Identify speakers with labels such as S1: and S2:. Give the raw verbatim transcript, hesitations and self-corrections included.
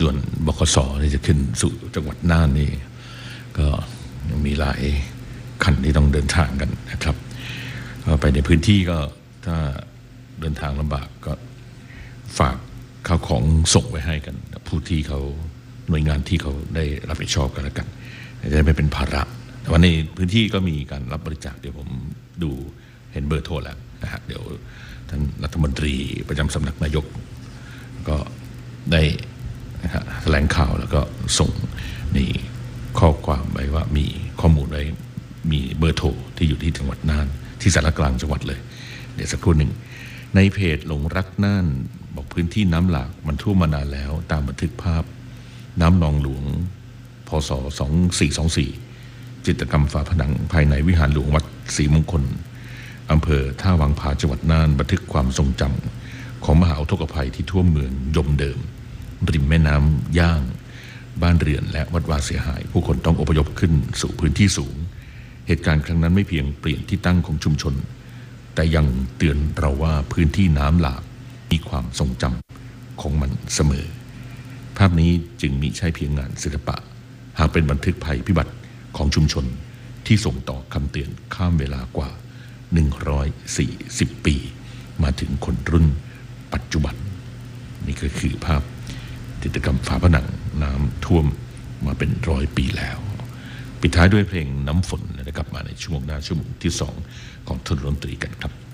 S1: ด่วนบขสที่จะขึ้นสู่จังหวัดน่านนี่ก็ยังมีหลายคันที่ต้องเดินทางกันนะครับก็ไปในพื้นที่ก็ถ้าเดินทางลำบากก็ฝากข้าวของส่งไว้ให้กันผู้ที่เขาหน่วยงานที่เขาได้รับผิดชอบกันแล้วกันจะได้ไม่เป็นภาระแต่ว่าในพื้นที่ก็มีการรับบริจาคเดี๋ยวผมดูเห็นเบอร์โทรแล้วนะฮะเดี๋ยวท่านรัฐมนตรีประจำสำนักนายกก็ได้แถลงข่าวแล้วก็ส่งนี่ข้อความไว้ว่ามีข้อมูลไว้มีเบอร์โทรที่อยู่ที่จังหวัดน่านที่สารกลางจังหวัดเลยเดี๋ยวสักครู่หนึ่งในเพจหลงรักน่านบอกพื้นที่น้ำหลากมันท่วมมานานแล้วตามบันทึกภาพน้ำนองหลวงพศสองสี่สองสี่จิตรกรรมฝาผนังภายในวิหารหลวงวัดศรีมงคลอำเภอท่าวังผาจังหวัดน่านบันทึกความทรงจำของมหาอุทกภัยที่ท่วมเมืองยมเดิมริมแม่น้ำย่างบ้านเรือนและวัดวาเสียหายผู้คนต้องอพยพขึ้นสู่พื้นที่สูงเหตุการณ์ครั้งนั้นไม่เพียงเปลี่ยนที่ตั้งของชุมชนแต่ยังเตือนเราว่าพื้นที่น้ำหลากมีความทรงจำของมันเสมอภาพนี้จึงมิใช่เพียงงานศิลปะหากเป็นบันทึกภัยพิบัติของชุมชนที่ส่งต่อคำเตือนข้ามเวลากว่าหนึ่งร้อยสี่สิบปีมาถึงคนรุ่นปัจจุบันนี่ก็คือภาพจิตรกรรมฝาผนังน้ำท่วมมาเป็นร้อยปีแล้วปิดท้ายด้วยเพลงน้ำฝนนะครับมาในชั่วโมงหน้าชั่วโมงที่สองของทนดนตรีกันครับ